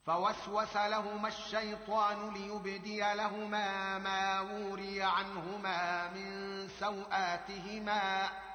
فوسوس لهما الشيطان ليبدي لهما ما وري عنهما من سوآتهما